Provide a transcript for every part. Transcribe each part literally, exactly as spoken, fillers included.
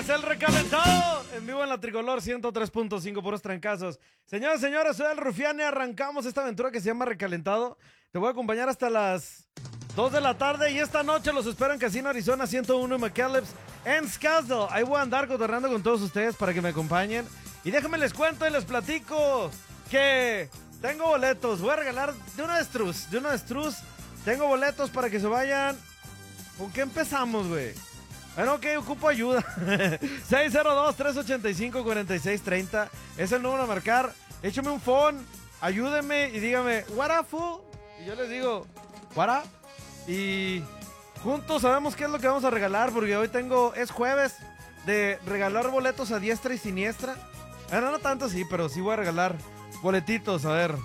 es el recalentado en vivo en la Tricolor ciento tres punto cinco, puros trancazos. Señoras y señores, soy el Rufián y arrancamos esta aventura que se llama Recalentado. Te voy a acompañar hasta las dos de la tarde y esta noche los espero en Casino Arizona ciento uno en McAleb's en Scottsdale. Ahí voy a andar cotorreando con todos ustedes para que me acompañen. Y déjenme les cuento y les platico que tengo boletos. Voy a regalar de una destruz, de una destruz. Tengo boletos para que se vayan. ¿Con qué empezamos, güey? Bueno, ok, ocupo ayuda. seis cero dos, tres ocho cinco, cuatro seis tres cero es el número a marcar. Échame un phone, ayúdenme y dígame, what up, fool? Y yo les digo, what up? Y juntos sabemos qué es lo que vamos a regalar, porque hoy tengo, es jueves de regalar boletos a diestra y siniestra. Bueno, no tanto sí, pero sí voy a regalar boletitos, a ver.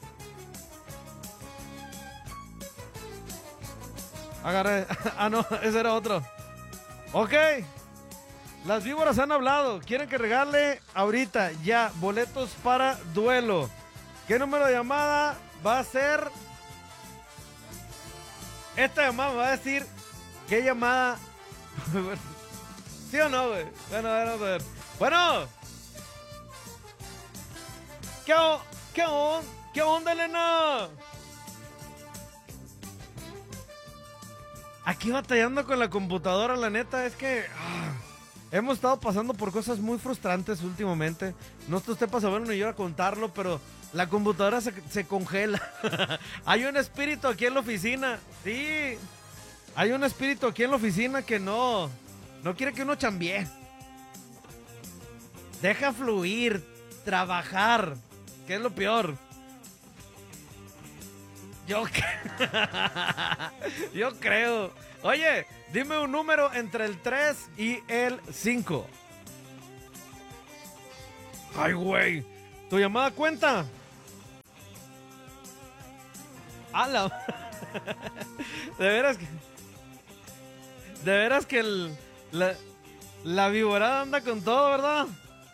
Agarré, ah no, ese era otro. Ok, las víboras han hablado. Quieren que regale ahorita ya boletos para duelo. ¿Qué número de llamada va a ser? Esta llamada me va a decir qué llamada. ¿Sí o no, güey? Bueno, vamos a ver. Bueno, ¿qué, qué, on, ¿qué onda, Elena? Aquí batallando con la computadora, la neta, es que ah, hemos estado pasando por cosas muy frustrantes últimamente. No está usted para saberlo ni yo a contarlo, pero la computadora se, se congela. Hay un espíritu aquí en la oficina. Sí, hay un espíritu aquí en la oficina que no, no quiere que uno chambie. Deja fluir, trabajar, que es lo peor. Yo, yo creo. Oye, dime un número entre el tres y el cinco. Ay, güey. ¿Tu llamada cuenta? ¡Hala! De veras que... De veras que el, la, la viborada anda con todo, ¿verdad?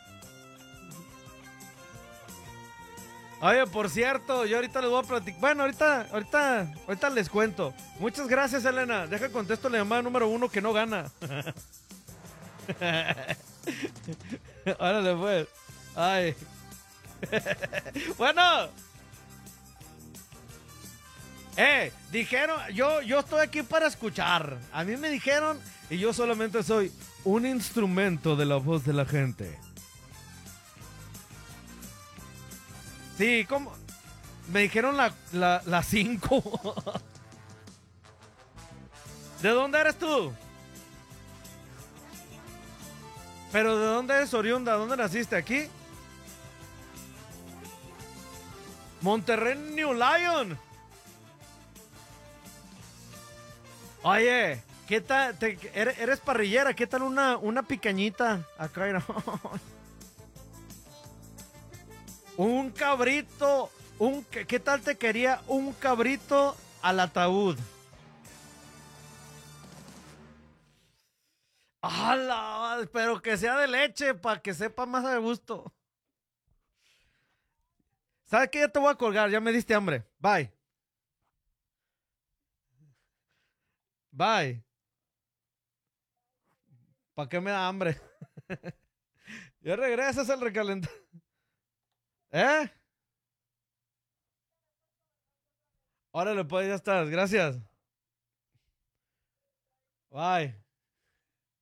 Oye, por cierto, yo ahorita les voy a platicar. Bueno, ahorita, ahorita, ahorita les cuento. Muchas gracias, Elena. Deja contesto la llamada número uno que no gana. Órale, pues. Ay. Bueno. Eh, dijeron, yo, yo estoy aquí para escuchar. A mí me dijeron y yo solamente soy un instrumento de la voz de la gente. Sí, ¿cómo? Me dijeron la, la, la cinco. ¿De dónde eres tú? ¿Pero de dónde eres oriunda? ¿Dónde naciste? ¿Aquí? Monterrey, New Lion. Oye, ¿qué tal? Te, eres, eres parrillera, ¿qué tal una, una picañita? Acá era. Un cabrito, un, ¿qué tal te quería un cabrito al ataúd? ¡Hala! Pero que sea de leche para que sepa más de gusto. ¿Sabes qué? Ya te voy a colgar, ya me diste hambre. Bye. Bye. ¿Para qué me da hambre? Ya regresas al recalentado. ¿Eh? Órale, pues ya estás. Gracias. Bye.